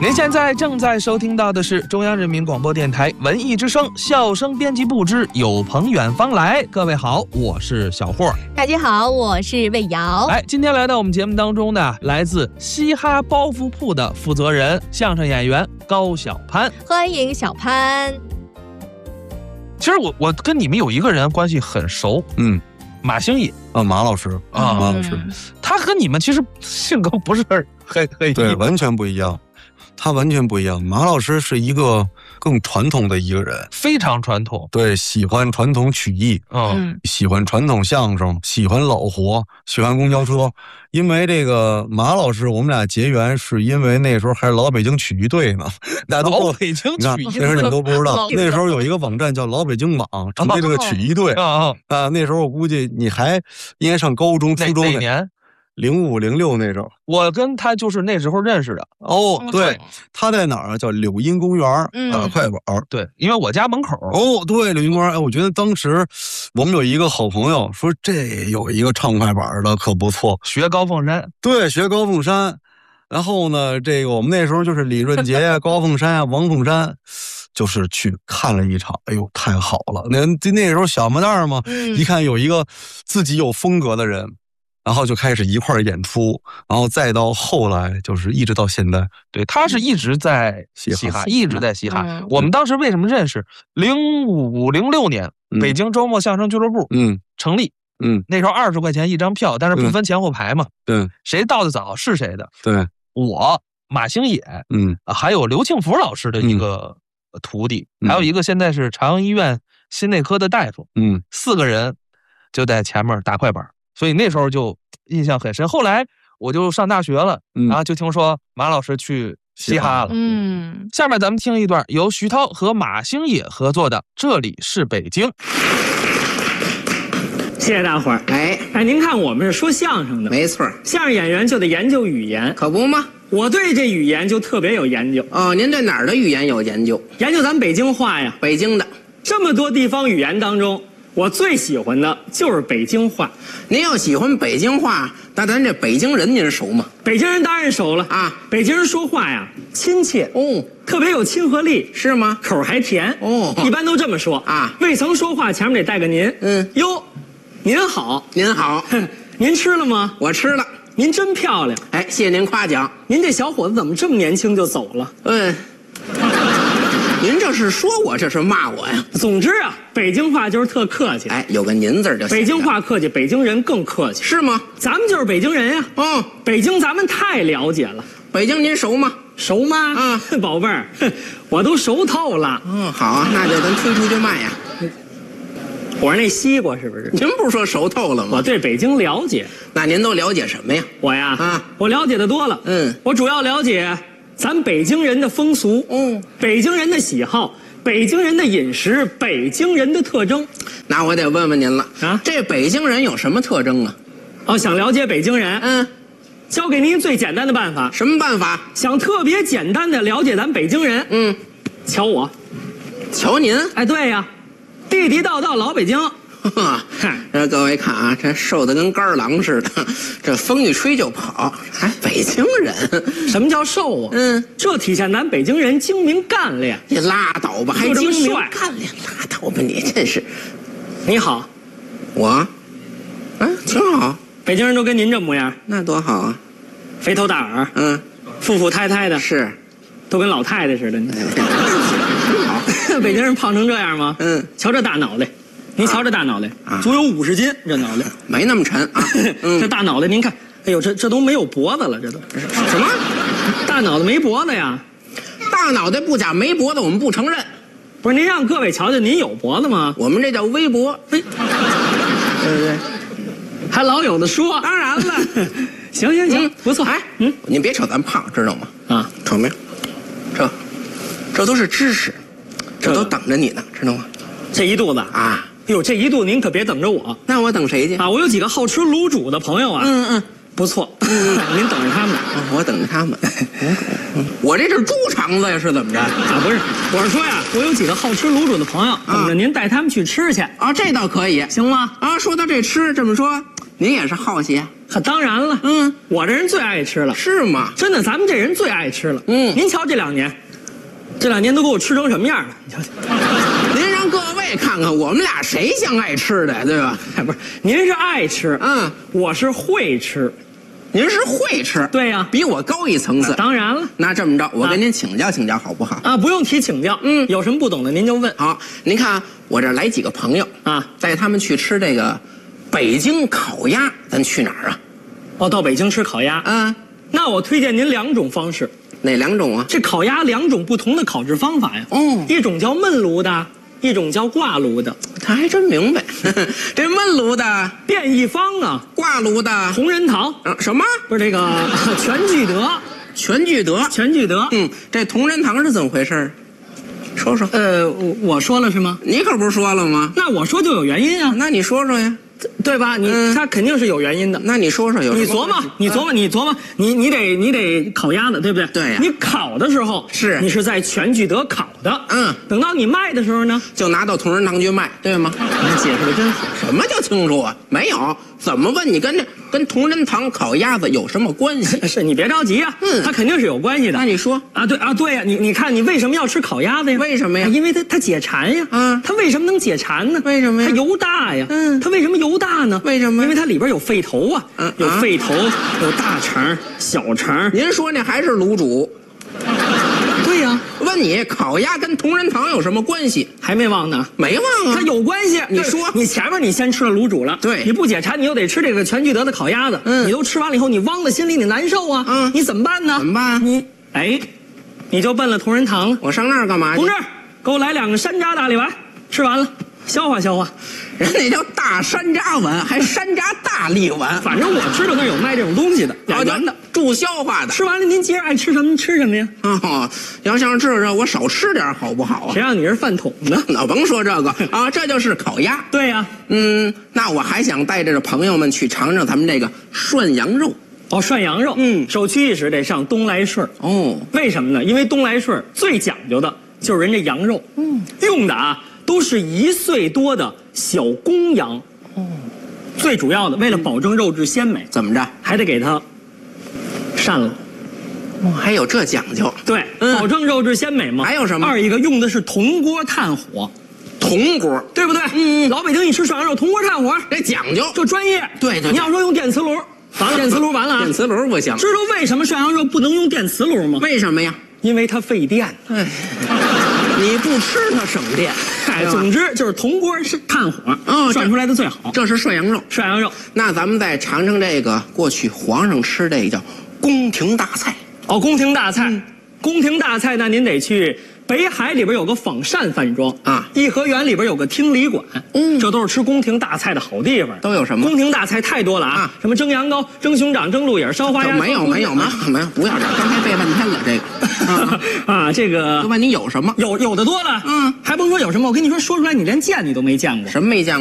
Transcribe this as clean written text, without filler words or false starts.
您现在正在收听到的是中央人民广播电台文艺之声笑声编辑部之有朋远方来。各位好，我是小霍。 大家好，我是魏瑶。 今天来到我们节目当中的来自嘻哈包袱铺的负责人，相声演员高晓攀。 欢迎小攀。 其实我跟你们有一个人关系很熟，马星野马老师马老师， 他和你们其实性格不是很对，完全不一样。他完全不一样，马老师是一个更传统的一个人， 非常传统， 对，喜欢传统曲艺，喜欢传统相声，喜欢老活，喜欢公交车。因为这个马老师，我们俩结缘是因为那时候还是老北京曲艺队呢，大家都老北京曲艺队， 那时候你们都不知道，那时候有一个网站叫老北京网，成立这个曲艺队那时候我估计你还应该上高中、初中哪年 ？05、06那时候， 我跟他就是那时候认识的。 对，他在哪儿？叫柳荫公园快板。 对，因为我家门口。 对，柳荫公园。我觉得当时我们有一个好朋友说，这有一个唱快板的可不错， 学高凤山。 对，学高凤山。然后呢，这个我们那时候就是李润杰呀、高凤山呀、王凤山。就是去看了一场，哎呦，太好了！那时候小模蛋嘛，一看有一个自己有风格的人。然后就开始一块演出，然后再到后来就是一直到现在。 对，他是一直在嘻哈，一直在嘻哈。我们当时为什么认识？05、06年，北京周末相声俱乐部成立。那时候20块钱一张票，但是不分前后排嘛。对，谁到的早是谁的。对，我马星野，还有刘庆福老师的一个徒弟，还有一个现在是朝阳医院心内科的大夫。4个人就在前面打快板。所以那时候就印象很深，后来我就上大学了，然后就听说马老师去嘻哈了。下面咱们听一段由徐涛和马星野合作的《这里是北京》。 谢谢大伙儿。您看我们是说相声的， 没错， 相声演员就得研究语言， 可不吗？ 我对这语言就特别有研究。 您对哪儿的语言有研究？ 研究咱们北京话呀。 北京的这么多地方语言当中，我最喜欢的就是北京话。 您要喜欢北京话，那咱这北京人您熟吗？ 北京人当然熟了啊！北京人说话呀，亲切特别有亲和力， 是吗？ 口还甜一般都这么说啊。未曾说话前面得带个您，哟，您好， 您好， 您吃了吗？ 我吃了。 您真漂亮， 谢谢您夸奖。 您这小伙子怎么这么年轻就走了？ 您这是说我，这是骂我呀？ 总之啊，北京话就是特客气。 有个您字就行。 北京话客气，北京人更客气， 是吗？ 咱们就是北京人呀。北京咱们太了解了。 北京您熟吗？ 熟吗？宝贝儿，我都熟透了。 好啊，那就咱推出去卖呀。 我说那西瓜是不是？ 您不是说熟透了吗？ 我对北京了解。 那您都了解什么呀？ 我呀，我了解的多了。我主要了解咱北京人的风俗，北京人的喜好，北京人的饮食，北京人的特征。 那我得问问您了啊，这北京人有什么特征啊？ 想了解北京人，教给您最简单的办法。 什么办法？ 想特别简单的了解咱北京人，瞧我， 瞧您。 对呀，地地道道老北京。 各位看啊，这瘦的跟干狼似的，这风一吹就跑，还北京人？ 什么叫瘦啊？这体现咱北京人精明干练。 你拉倒吧，还精明干练？拉倒吧，你真是。 你好， 我，挺好。 北京人都跟您这模样， 那多好啊！ 肥头大耳，富富态态的， 是， 都跟老太太似的。好，北京人胖成这样吗？瞧这大脑袋。您瞧这大脑袋，足有50斤，这脑袋没那么沉啊。 这大脑袋您看，哎呦，这都没有脖子了，这都什么？ 大脑袋没脖子呀？ 大脑袋不假没脖子，我们不承认。 不是您让各位瞧瞧，您有脖子吗？ 我们这叫微脖。 对不对？还老有的说。 当然了。 行，不错。 您别瞅咱胖，知道吗？瞅没有？这都是知识，这都等着你呢，知道吗？ 这一肚子啊！ 哟，这一肚您可别等着我。 那我等谁去啊？我有几个好吃卤煮的朋友啊。不错。您等着他们。 我等着他们。我这是猪肠子呀，是怎么着？ 不是，我是说呀，我有几个好吃卤煮的朋友，等着您带他们去吃去。 这倒可以， 行吗？ 说到这吃，这么说， 您也是好些？ 当然了，我这人最爱吃了。 是吗？ 真的，咱们这人最爱吃了。您瞧这2年都给我吃成什么样了？你瞧瞧。 您让各位看看，我们俩谁像爱吃的，对吧？ 不是，您是爱吃，我是会吃。 您是会吃， 对呀， 比我高一层次。 当然了， 那这么着，我跟您请教请教，好不好？ 不用提请教，有什么不懂的您就问。 好，您看我这来几个朋友带他们去吃这个北京烤鸭，咱去哪儿啊？ 到北京吃烤鸭，那我推荐您2种方式。 哪2种啊？ 这烤鸭2种不同的烤制方法呀。一种叫焖炉的，一种叫挂炉的。 他还真明白。这焖炉的变一方啊， 挂炉的同仁堂。 什么？ 不是这个全聚德。 全聚德。 全聚德。 这同仁堂是怎么回事？说说。 我说了是吗？ 你可不是说了吗？ 那我说就有原因啊。 那你说说呀。 对吧？他肯定是有原因的。 那你说说有？ 你琢磨，你得烤鸭子，对不对？ 对呀。 你烤的时候你是在全聚德烤的，等到你卖的时候呢， 就拿到同仁堂去卖，对吗？ 你解释的真好。 什么叫清楚啊？没有，怎么问你跟同仁堂烤鸭子有什么关系？ 是你别着急啊，他肯定是有关系的。 那你说对呀，你看你为什么要吃烤鸭子呀？ 为什么呀？ 因为它解馋呀。它为什么能解馋呢？ 为什么呀？ 它油大呀。它为什么油大呢？ 为什么？ 因为它里边有肺头啊，有肺头，有大肠、小肠。 您说那还是卤煮？ 对呀。 问你烤鸭跟同仁堂有什么关系？ 还没忘呢？ 没忘啊。 它有关系。 你说， 你前面你先吃了卤煮了， 对， 你不解馋，你又得吃这个全聚德的烤鸭子。你都吃完了以后，你汪的心里你难受啊。你怎么办呢？ 怎么办？ 你就奔了同仁堂了。 我上那儿干嘛去？ 同志，给我来2个山楂大力丸，吃完了消化消化。 人那叫大山楂丸，还山楂大力丸。 反正我知道那有卖这种东西的，养元的， 助消化的。 吃完了您接着爱吃什么吃什么呀？ 要想治这我少吃点好不好啊？ 谁让你是饭桶的？ 那甭说这个啊，这就是烤鸭。 对呀。 那我还想带着朋友们去尝尝咱们这个涮羊肉。 涮羊肉。首屈一指得上东来顺。为什么呢？因为东来顺最讲究的就是人家羊肉。用的都是1岁多的小公羊。最主要的，为了保证肉质鲜美， 怎么着？ 还得给它扇了。 还有这讲究？ 对，保证肉质鲜美嘛。 还有什么 ？2一个用的是铜锅炭火。 铜锅， 对不对？老北京一吃涮羊肉，铜锅炭火， 这讲究， 这专业。 对。 你要说用电磁炉，完了，电磁炉完了啊！ 电磁炉不行。 知道为什么涮羊肉不能用电磁炉吗？ 为什么呀？ 因为它费电。 你不吃它省电。 总之就是铜锅是炭火，涮出来的最好。 这是涮羊肉。 涮羊肉。 那咱们再尝尝这个过去皇上吃这个叫宫廷大菜。 宫廷大菜。宫廷大菜，那您得去北海里边有个仿膳饭庄颐和园里边有个听礼馆，这都是吃宫廷大菜的好地方。 都有什么？ 宫廷大菜太多了什么蒸羊羔、蒸熊掌、蒸鹿眼、烧花鸭。 没有，不要这，刚才背半天了这个。 这个。 就问你有什么？ 有的多了。还甭说有什么，我跟你说出来你连见你都没见过。 什么没见过？